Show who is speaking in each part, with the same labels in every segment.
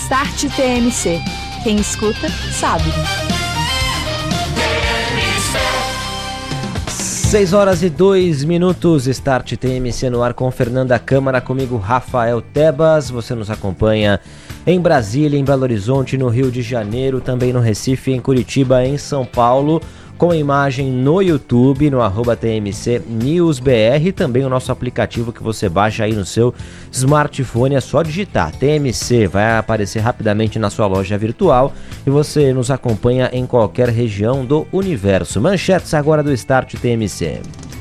Speaker 1: Start TMC. Quem escuta, sabe.
Speaker 2: 6h02, Start TMC no ar com Fernanda Câmara, comigo Rafael Tebas. Você nos acompanha em Brasília, em Belo Horizonte, no Rio de Janeiro, também no Recife, em Curitiba, em São Paulo, com imagem no YouTube, no @TMC NewsBR, também o nosso aplicativo que você baixa aí no seu smartphone, é só digitar TMC, vai aparecer rapidamente na sua loja virtual e você nos acompanha em qualquer região do universo. Manchetes agora do Start TMC.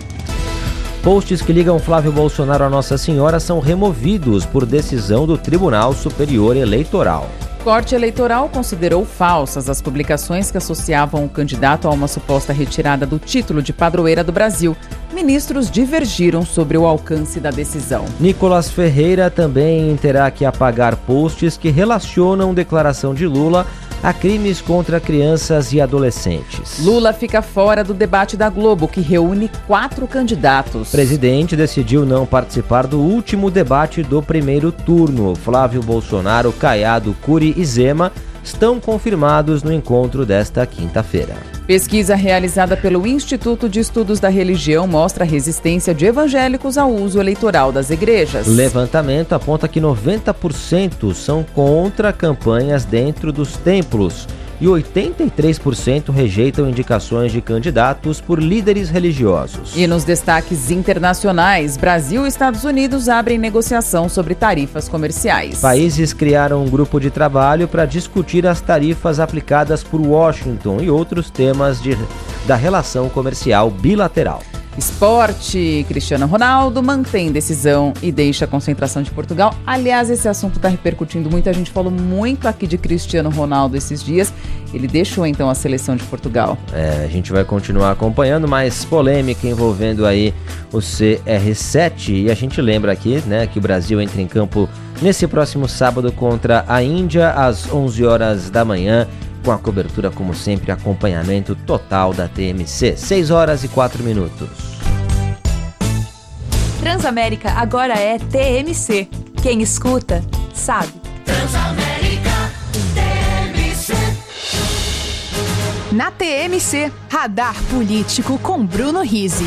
Speaker 2: Posts que ligam Flávio Bolsonaro a Nossa Senhora são removidos por decisão do Tribunal Superior Eleitoral.
Speaker 3: Corte Eleitoral considerou falsas as publicações que associavam o candidato a uma suposta retirada do título de padroeira do Brasil. Ministros divergiram sobre o alcance da decisão.
Speaker 2: Nicolas Ferreira também terá que apagar posts que relacionam declaração de Lula a crimes contra crianças e adolescentes.
Speaker 3: Lula fica fora do debate da Globo, que reúne 4 candidatos.
Speaker 2: O presidente decidiu não participar do último debate do primeiro turno. Flávio Bolsonaro, Caiado, Cury e Zema estão confirmados no encontro desta quinta-feira.
Speaker 3: Pesquisa realizada pelo Instituto de Estudos da Religião mostra a resistência de evangélicos ao uso eleitoral das igrejas.
Speaker 2: Levantamento aponta que 90% são contra campanhas dentro dos templos e 83% rejeitam indicações de candidatos por líderes religiosos.
Speaker 3: E nos destaques internacionais, Brasil e Estados Unidos abrem negociação sobre tarifas comerciais.
Speaker 2: Países criaram um grupo de trabalho para discutir as tarifas aplicadas por Washington e outros temas da relação comercial bilateral.
Speaker 3: Esporte, Cristiano Ronaldo mantém decisão e deixa a concentração de Portugal. Aliás, esse assunto está repercutindo muito. A gente falou muito aqui de Cristiano Ronaldo esses dias. Ele deixou então a seleção de Portugal.
Speaker 2: A gente vai continuar acompanhando, mais polêmica envolvendo aí o CR7. E a gente lembra aqui, né, que o Brasil entra em campo nesse próximo sábado contra a Índia às 11 horas da manhã. Com a cobertura, como sempre, acompanhamento total da TMC. 6h04.
Speaker 1: Transamérica agora é TMC. Quem escuta, sabe.
Speaker 4: Transamérica TMC.
Speaker 1: Na TMC, Radar Político com Bruno Rizzi.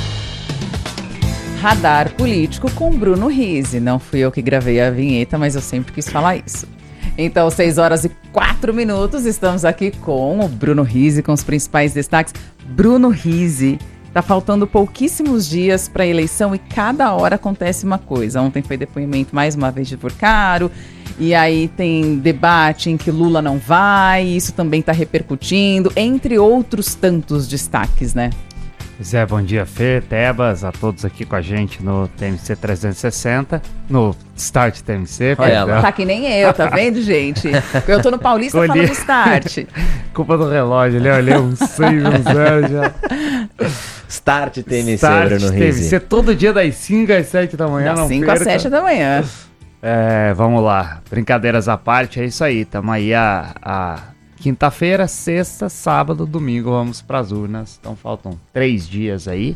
Speaker 3: Radar Político com Bruno Rizzi. Não fui eu que gravei a vinheta, mas eu sempre quis falar isso. Então, 6h04, estamos aqui com o Bruno Rizzi, com os principais destaques. Bruno Rizzi, tá faltando pouquíssimos dias para a eleição e cada hora acontece uma coisa. Ontem foi depoimento mais uma vez de Porcaro, e aí tem debate em que Lula não vai, isso também está repercutindo, entre outros tantos destaques, né?
Speaker 5: Pois é, bom dia, Fê, Tebas, a todos aqui com a gente no TMC 360, no Start TMC.
Speaker 3: Olha, tá que nem eu, tá vendo, gente? Eu tô no Paulista falando Start.
Speaker 5: Culpa do relógio, ele olhou um 6, um 0 já.
Speaker 2: Start TMC,
Speaker 5: Start
Speaker 2: Bruno Rizzi.
Speaker 5: TMC, todo dia das 5 às 7 da manhã,
Speaker 3: das 5 às 7 da manhã.
Speaker 5: Vamos lá, brincadeiras à parte, é isso aí, tamo aí a quinta-feira, sexta, sábado, domingo, vamos para as urnas. Então faltam 3 dias aí.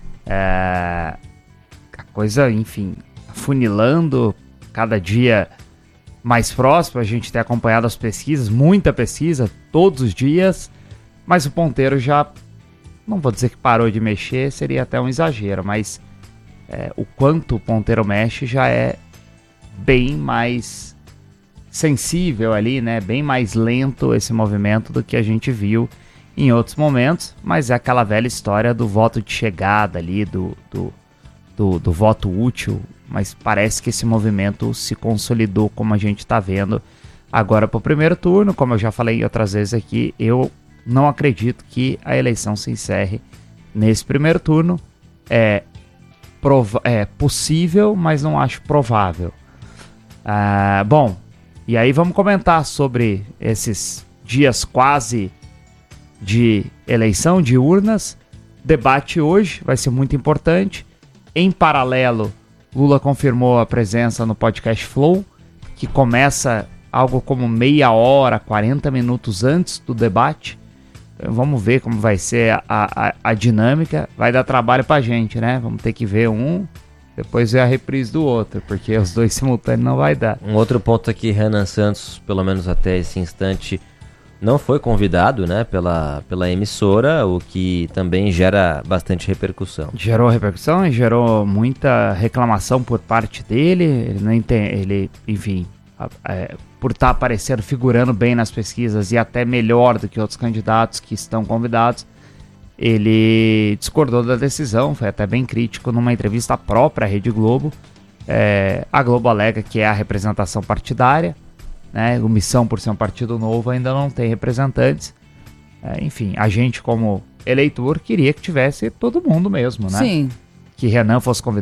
Speaker 5: A coisa, enfim, afunilando, cada dia mais próximo. A gente tem acompanhado as pesquisas, muita pesquisa, todos os dias. Mas o ponteiro já, não vou dizer que parou de mexer, seria até um exagero. Mas o quanto o ponteiro mexe já é bem mais sensível ali, né? Bem mais lento esse movimento do que a gente viu em outros momentos, mas é aquela velha história do voto de chegada ali, do voto útil, mas parece que esse movimento se consolidou, como a gente está vendo agora para o primeiro turno. Como eu já falei outras vezes aqui, eu não acredito que a eleição se encerre nesse primeiro turno. É possível, mas não acho provável. Bom, e aí vamos comentar sobre esses dias quase de eleição, de urnas. Debate hoje vai ser muito importante. Em paralelo, Lula confirmou a presença no podcast Flow, que começa algo como meia hora, 40 minutos antes do debate. Então, vamos ver como vai ser a dinâmica. Vai dar trabalho pra gente, né? Vamos ter que ver um depois vê a reprise do outro, porque os dois simultâneos não vai dar.
Speaker 2: Um outro ponto aqui, Renan Santos, pelo menos até esse instante, não foi convidado, né, pela emissora, o que também gera bastante repercussão.
Speaker 5: Gerou repercussão e gerou muita reclamação por parte dele. Ele não entende, ele, enfim, por estar aparecendo, figurando bem nas pesquisas e até melhor do que outros candidatos que estão convidados, ele discordou da decisão, foi até bem crítico numa entrevista própria à Rede Globo. A Globo alega que é a representação partidária, né? O Missão, por ser um partido novo, ainda não tem representantes. Enfim, a gente como eleitor queria que tivesse todo mundo mesmo, né?
Speaker 3: Sim.
Speaker 5: Que Renan fosse convidado